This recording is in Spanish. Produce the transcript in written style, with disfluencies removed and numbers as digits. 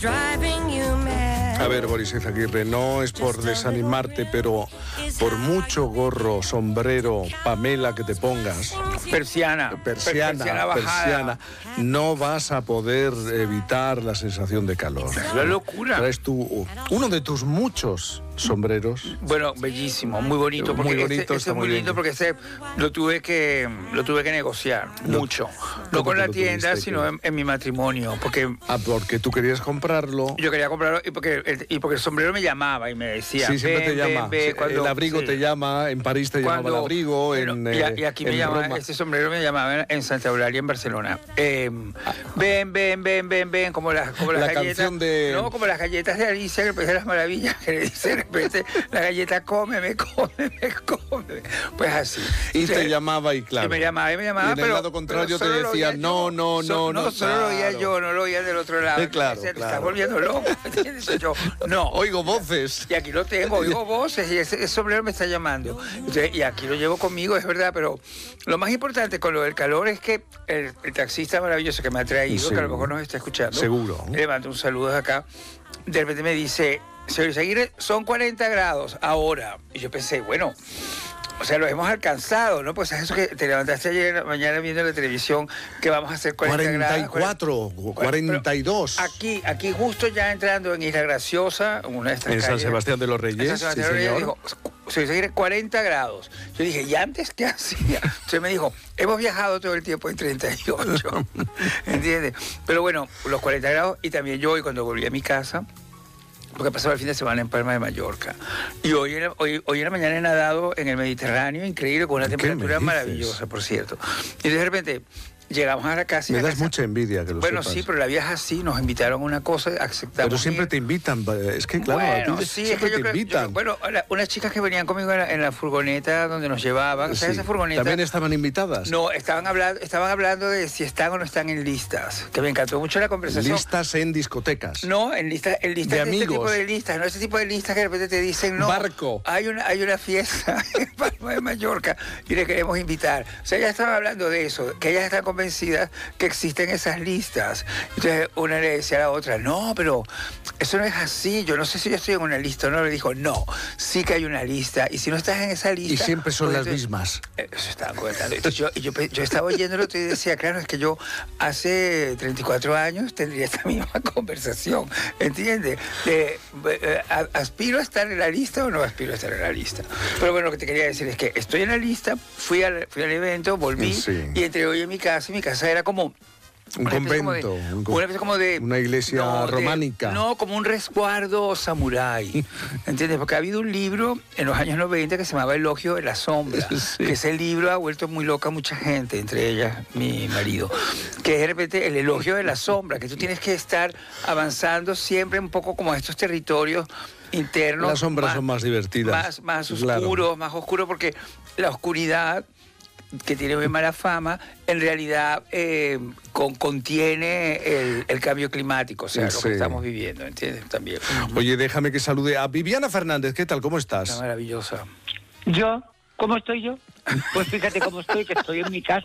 A ver, Boris Izaguirre, no es por desanimarte, pero por mucho gorro, sombrero, Pamela que te pongas, Persiana bajada, no vas a poder evitar la sensación de calor. Es una locura. Traes uno de tus muchos sombreros. Bueno, bellísimo, muy bonito, porque Muy bonito, este está es muy muy lindo bien. porque lo tuve que negociar mucho. No ¿Cómo con que la lo tienda, tuviste sino que? en mi matrimonio, porque Porque tú querías comprarlo. yo quería comprarlo y porque el sombrero me llamaba y me decía, Sí, siempre te llama. cuando, el abrigo sí. te llama, en París te llamaba el abrigo, bueno, y aquí me en llamaba, Roma. este sombrero me llamaba en Santa Eulalia, en Barcelona. Ven, como las La galletas. canción de... No, como las galletas de Alicia, el País de las Maravillas, que le dice de repente la galleta, cómeme. Pues así. Y te llamaba y claro. Y me llamaba, Y en el pero lado contrario pero te solo lo decía, oía no, yo. no, Solo lo oía claro. yo, no lo oía del otro lado. Claro, Te claro. estás volviendo loco. ¿Entiendes? Yo, no. Oigo voces. Y aquí lo tengo, oigo voces y ese sombrero me está llamando. Entonces, y aquí lo llevo conmigo, es verdad, pero lo más importante con lo del calor es que el taxista maravilloso que me ha traído, Sí. que a lo mejor nos está escuchando, Seguro. le mando un saludo de acá, de repente me dice, señor Izaguirre, son 40 grados ahora. Y yo pensé, bueno, o sea, lo hemos alcanzado, ¿no? Pues es eso que te levantaste ayer en la mañana viendo la televisión, que vamos a hacer 40 grados. 44, 42. Aquí justo ya entrando en Isla Graciosa, una de estas En San calles, Sebastián de los Reyes, en San sí, Sebastián de los Reyes, señor. dijo, se dice 40 grados. Yo dije, ¿y antes qué hacía? Entonces me dijo, hemos viajado todo el tiempo en 38. ¿Entiendes? Pero bueno, los 40 grados, y también yo hoy cuando volví a mi casa, porque pasaba el fin de semana en Palma de Mallorca. Y hoy en la mañana he nadado en el Mediterráneo, increíble, con una ¿Qué temperatura me dices? maravillosa, por cierto. Y de repente llegamos a la casa y Me la das casa- mucha envidia que lo Bueno, sepas. sí, pero la vida es así, nos invitaron a una cosa, aceptamos. Pero siempre ir. te invitan. Es que claro, Bueno, a ti sí, es siempre que yo te creo, invitan. bueno, unas chicas que venían conmigo en la furgoneta donde nos llevaban, ¿sabes Sí. esa furgoneta? ¿También estaban invitadas? No, estaban hablando de si están o no están en listas, que me encantó mucho la conversación. Listas en discotecas. No, en listas De de este amigos. tipo de listas, no ese tipo de listas que de repente te dicen, no, Barco. hay una fiesta en Palma de Mallorca y le queremos invitar. O sea, ya estaban hablando de eso, que ellas están convencidas que existen esas listas. Entonces una le decía a la otra, no, pero eso no es así, yo no sé si yo estoy en una lista o no. Le dijo, no, sí que hay una lista, y si no estás en esa lista... Y siempre son pues las entonces- mismas. Eso estaban comentando. Entonces yo estaba oyéndolo y decía, claro, es que yo hace 34 años tendría esta misma conversación, ¿entiendes? ¿Aspiro a estar en la lista o no aspiro a estar en la lista? Pero bueno, lo que te quería decir es que estoy en la lista, fui al evento, volví, Sí. y entré hoy en mi casa, y mi casa era como... Un una especie como de- convento, una especie como de... una iglesia románica. No, como un resguardo samurái, ¿entiendes? Porque ha habido un libro en los años 90 que se llamaba Elogio de la Sombra, Sí. que ese libro ha vuelto muy loca a mucha gente, entre ellas mi marido, que es de repente el elogio de la sombra, que tú tienes que estar avanzando siempre un poco como a estos territorios internos. Las sombras son más divertidas. Más Claro. oscuros, más oscuros, porque la oscuridad, que tiene muy mala fama, en realidad contiene el cambio climático, o sea, lo Sí. que estamos viviendo, ¿entiendes? También. Oye, déjame que salude a Viviana Fernández. ¿Qué tal? ¿Cómo Está estás? maravillosa. ¿Yo? ¿Cómo estoy yo? Pues fíjate cómo estoy, que estoy en mi casa.